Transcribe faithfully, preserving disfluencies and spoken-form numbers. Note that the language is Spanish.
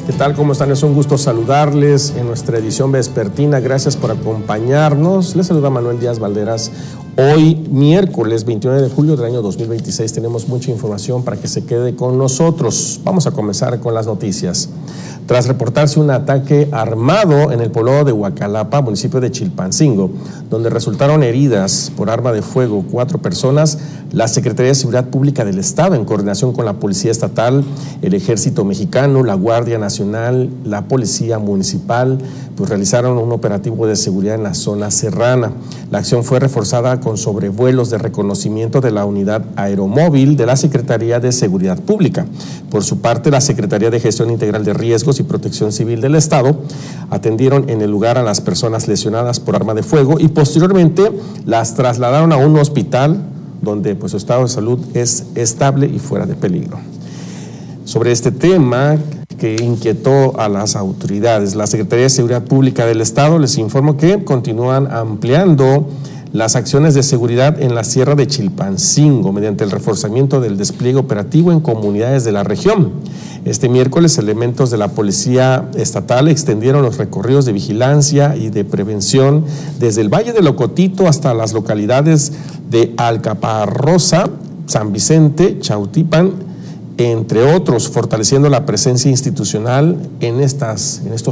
¿Qué tal? ¿Cómo están? Es un gusto saludarles en nuestra edición vespertina. Gracias por acompañarnos. Les saluda Manuel Díaz Valderas. Hoy, miércoles veintinueve de julio del año dos mil veintiséis, tenemos mucha información para que se quede con nosotros. Vamos a comenzar con las noticias. Tras reportarse un ataque armado en el poblado de Huacalapa, municipio de Chilpancingo, donde resultaron heridas por arma de fuego cuatro personas, la Secretaría de Seguridad Pública del Estado, en coordinación con la Policía Estatal, el Ejército Mexicano, la Guardia Nacional, la Policía Municipal, pues realizaron un operativo de seguridad en la zona serrana. La acción fue reforzada con sobrevuelos de reconocimiento de la unidad aeromóvil de la Secretaría de Seguridad Pública. Por su parte, la Secretaría de Gestión Integral de Riesgos y Protección Civil del Estado atendieron en el lugar a las personas lesionadas por arma de fuego y posteriormente las trasladaron a un hospital donde pues su estado de salud es estable y fuera de peligro. Sobre este tema que inquietó a las autoridades, la Secretaría de Seguridad Pública del Estado les informó que continúan ampliando las acciones de seguridad en la Sierra de Chilpancingo mediante el reforzamiento del despliegue operativo en comunidades de la región. Este miércoles, elementos de la Policía Estatal extendieron los recorridos de vigilancia y de prevención desde el Valle del Ocotito hasta las localidades de Alcaparrosa, San Vicente, Chautipan, entre otros, fortaleciendo la presencia institucional en, estas, en estos